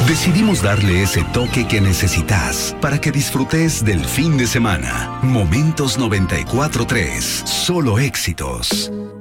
Decidimos darle ese toque que necesitas para que disfrutes del fin de semana. Momentos 94.3. Solo éxitos.